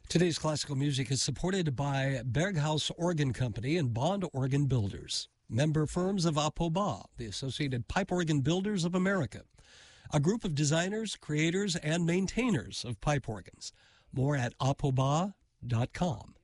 Today's classical music is supported by Berghaus Organ Company and Bond Organ Builders, member firms of APOBA, the Associated Pipe Organ Builders of America, a group of designers, creators, and maintainers of pipe organs. More at apoba.com.